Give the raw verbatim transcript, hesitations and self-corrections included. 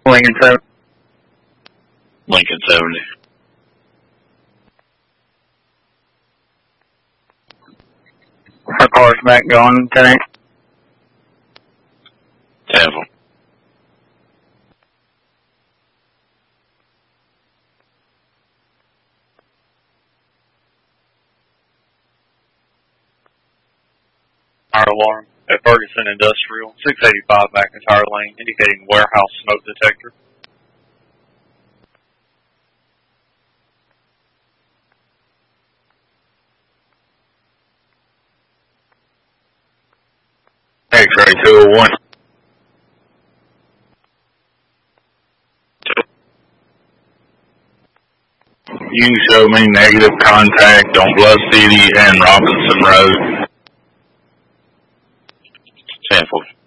Lincoln seven. Lincoln seventy. Our car's back going, Lieutenant. Temple. Fire alarm at Ferguson Industrial, six eighty-five McIntyre Lane, indicating warehouse smoke detector. X-ray two oh one. You can show me negative contact on Bluff City and Robinson Road. Temple.